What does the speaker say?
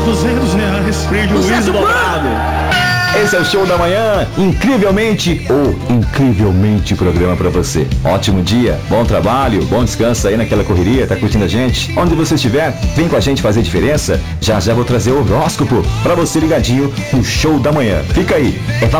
R$ 200. Prejuízo dobrado. Esse é o Show da Manhã, incrivelmente ou incrivelmente programa pra você. Ótimo dia, bom trabalho, bom descanso aí naquela correria, tá curtindo a gente? Onde você estiver, vem com a gente fazer diferença. Já já vou trazer o horóscopo pra você ligadinho no Show da Manhã. Fica aí, é pra